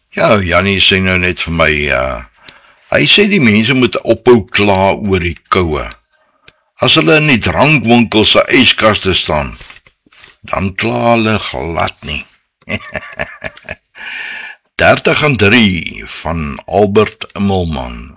Ja, Jannie sê nou net vir my, hy sê die mense moet ophou kla oor die koue. As hulle in die drankwinkel se yskaste staan, dan kla hulle glad nie. 30 en 3 van Albert Immelman.